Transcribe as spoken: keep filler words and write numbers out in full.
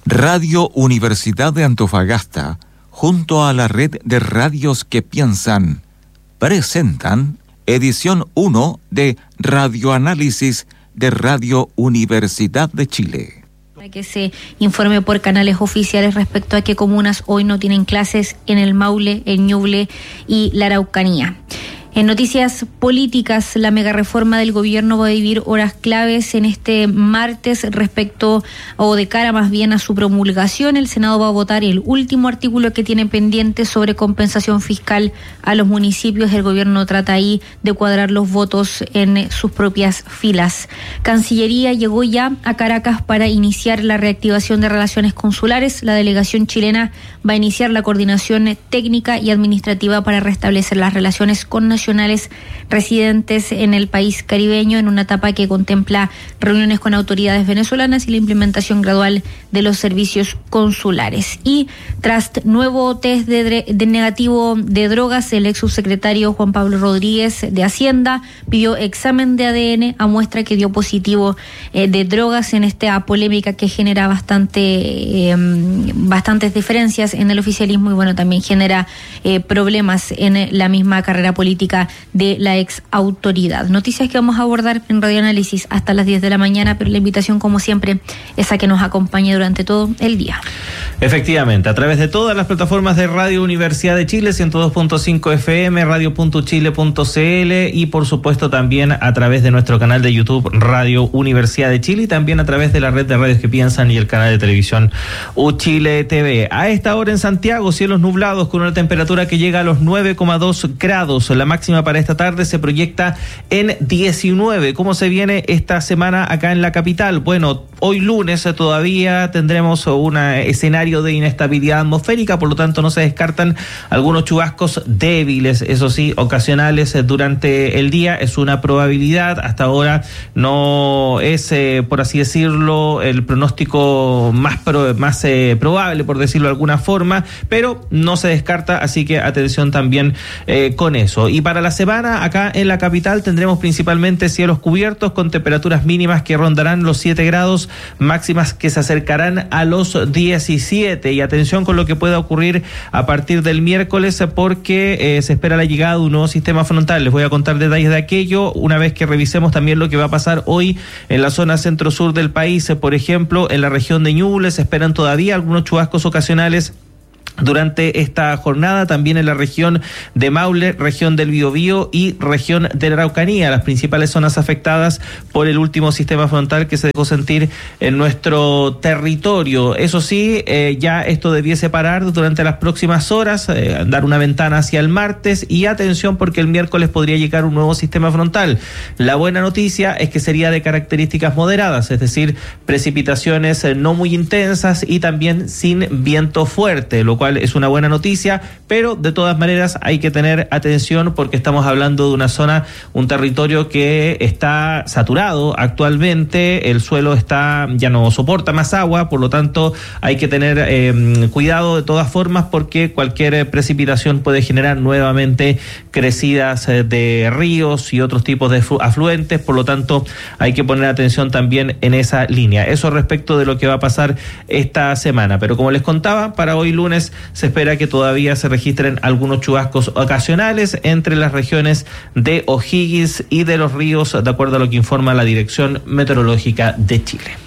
Radio Universidad de Antofagasta, junto a la red de radios que piensan, presentan edición uno de Radioanálisis de Radio Universidad de Chile. Que se informe por canales oficiales respecto a qué comunas hoy no tienen clases en el Maule, el Ñuble y la Araucanía. En noticias políticas, la megareforma del gobierno va a vivir horas claves en este martes respecto, o de cara más bien a su promulgación. El Senado va a votar el último artículo que tiene pendiente sobre compensación fiscal a los municipios. El gobierno trata ahí de cuadrar los votos en sus propias filas. Cancillería llegó ya a Caracas para iniciar la reactivación de relaciones consulares. La delegación chilena va a iniciar la coordinación técnica y administrativa para restablecer las relaciones con nacionales residentes en el país caribeño, en una etapa que contempla reuniones con autoridades venezolanas y la implementación gradual de los servicios consulares. Y tras nuevo test de, de negativo de drogas, el ex subsecretario Juan Pablo Rodríguez de Hacienda pidió examen de A D N a muestra que dio positivo eh, de drogas en esta polémica que genera bastante eh, bastantes diferencias en el oficialismo y bueno, también genera eh, problemas en la misma carrera política de la ex autoridad. Noticias que vamos a abordar en Radioanálisis hasta las diez de la mañana, pero la invitación, como siempre, es a que nos acompañe durante todo el día. Efectivamente, a través de todas las plataformas de Radio Universidad de Chile, ciento dos punto cinco F M, radio punto chile punto c l y por supuesto también a través de nuestro canal de YouTube Radio Universidad de Chile y también a través de la red de radios que piensan y el canal de televisión U Chile T V. A esta hora en Santiago, cielos nublados con una temperatura que llega a los nueve coma dos grados. La máxima para esta tarde se proyecta en diecinueve. ¿Cómo se viene esta semana acá en la capital? Bueno, hoy lunes todavía tendremos un escenario de inestabilidad atmosférica, por lo tanto no se descartan algunos chubascos débiles, eso sí, ocasionales durante el día. Es una probabilidad, hasta ahora no es, eh, por así decirlo, el pronóstico más, pro, más eh, probable, por decirlo de alguna forma, pero no se descarta, así que atención también eh, con eso. Y para la semana, acá en la capital tendremos principalmente cielos cubiertos con temperaturas mínimas que rondarán los siete grados, máximas que se acercarán a los diecisiete. Y atención con lo que pueda ocurrir a partir del miércoles, porque eh, se espera la llegada de un nuevo sistema frontal. Les voy a contar detalles de aquello una vez que revisemos también lo que va a pasar hoy en la zona centro-sur del país. Por ejemplo, en la región de Ñuble se esperan todavía algunos chubascos ocasionales durante esta jornada, también en la región de Maule, región del Biobío y región de la Araucanía, las principales zonas afectadas por el último sistema frontal que se dejó sentir en nuestro territorio. Eso sí, eh, ya esto debiese parar durante las próximas horas, eh, dar una ventana hacia el martes y atención porque el miércoles podría llegar un nuevo sistema frontal. La buena noticia es que sería de características moderadas, es decir, precipitaciones eh, no muy intensas y también sin viento fuerte, lo cual es una buena noticia, pero de todas maneras hay que tener atención porque estamos hablando de una zona, un territorio que está saturado actualmente, el suelo está ya no soporta más agua, por lo tanto hay que tener eh, cuidado de todas formas porque cualquier precipitación puede generar nuevamente crecidas eh, de ríos y otros tipos de afluentes, por lo tanto hay que poner atención también en esa línea. Eso respecto de lo que va a pasar esta semana, pero como les contaba, para hoy lunes se espera que todavía se registren algunos chubascos ocasionales entre las regiones de O'Higgins y de Los Ríos, de acuerdo a lo que informa la Dirección Meteorológica de Chile.